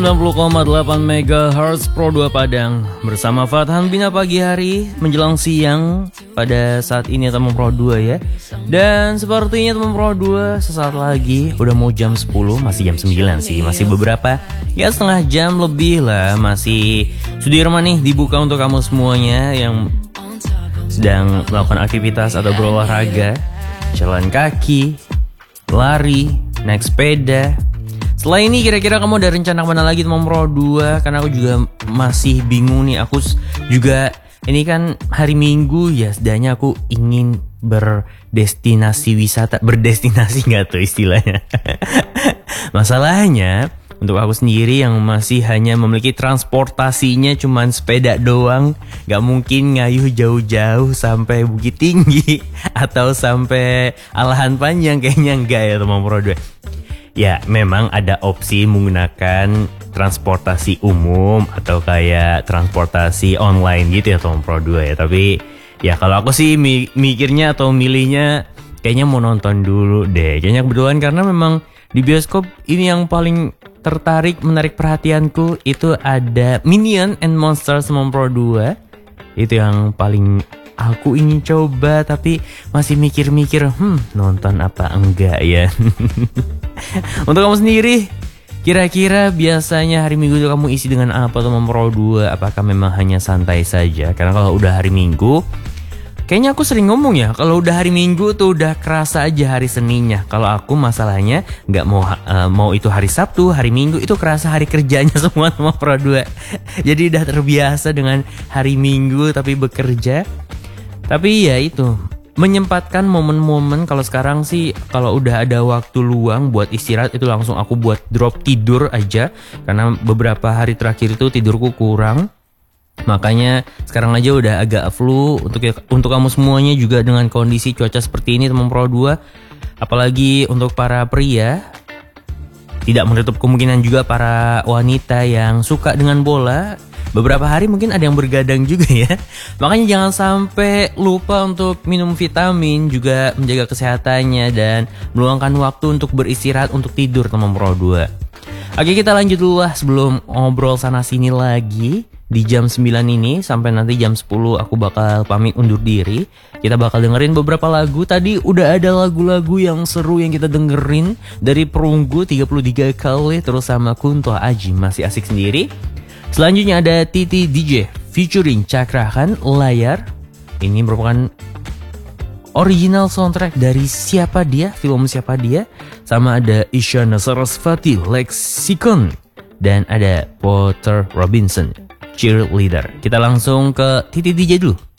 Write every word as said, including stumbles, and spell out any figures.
sembilan puluh koma delapan megahertz Pro dua Padang bersama Fathan Bina pagi hari menjelang siang pada saat ini teman Pro dua ya. Dan sepertinya teman Pro dua sesaat lagi udah mau jam sepuluh, masih jam sembilan sih, masih beberapa ya setengah jam lebih lah. Masih Sudirman nih dibuka untuk kamu semuanya yang sedang melakukan aktivitas atau berolahraga, jalan kaki, lari, naik sepeda. Setelah ini kira-kira kamu ada rencana kemana lagi teman Pro dua? Karena aku juga masih bingung nih. Aku juga ini kan hari Minggu ya, setidaknya aku ingin berdestinasi wisata. Berdestinasi gak tuh istilahnya? Masalahnya untuk aku sendiri yang masih hanya memiliki transportasinya cuman sepeda doang, gak mungkin ngayuh jauh-jauh sampai Bukit Tinggi atau sampai Alahan Panjang, kayaknya enggak ya teman Pro dua. Ya memang ada opsi menggunakan transportasi umum atau kayak transportasi online gitu ya teman Pro dua ya. Tapi ya kalau aku sih mikirnya atau milihnya kayaknya mau nonton dulu deh. Kayaknya kebetulan karena memang di bioskop ini yang paling tertarik, menarik perhatianku itu ada Minions and Monsters teman Pro dua. Itu yang paling aku ingin coba, tapi masih mikir-mikir hmm nonton apa enggak ya. Untuk kamu sendiri, kira-kira biasanya hari Minggu itu kamu isi dengan apa teman Pro dua? Apakah memang hanya santai saja? Karena kalau udah hari Minggu, kayaknya aku sering ngomong ya, kalau udah hari Minggu tuh udah kerasa aja hari Seninnya. Kalau aku masalahnya nggak mau uh, mau itu hari Sabtu, hari Minggu itu kerasa hari kerjanya semua teman Pro dua. Jadi udah terbiasa dengan hari Minggu tapi bekerja. Tapi ya itu, menyempatkan momen-momen. Kalau sekarang sih kalau udah ada waktu luang buat istirahat itu langsung aku buat drop tidur aja. Karena beberapa hari terakhir itu tidurku kurang. Makanya sekarang aja udah agak flu. Untuk untuk kamu semuanya juga dengan kondisi cuaca seperti ini teman Pro dua, apalagi untuk para pria, tidak menutup kemungkinan juga para wanita yang suka dengan bola. Beberapa hari mungkin ada yang bergadang juga ya. Makanya jangan sampai lupa untuk minum vitamin, juga menjaga kesehatannya dan meluangkan waktu untuk beristirahat, untuk tidur teman Pro dua. Oke, kita lanjut dulu lah sebelum ngobrol sana sini lagi. Di jam sembilan ini sampai nanti jam sepuluh aku bakal pamit undur diri. Kita bakal dengerin beberapa lagu. Tadi udah ada lagu-lagu yang seru yang kita dengerin dari Perunggu tiga puluh tiga kali, terus sama Kunto Aji masih asik sendiri. Selanjutnya ada Titi D J featuring Cakrahan Layar. Ini merupakan original soundtrack dari Siapa Dia, film Siapa Dia. Sama ada Isyana Sarasvati Lexicon. Dan ada Porter Robinson Cheerleader. Kita langsung ke Titi D J dulu.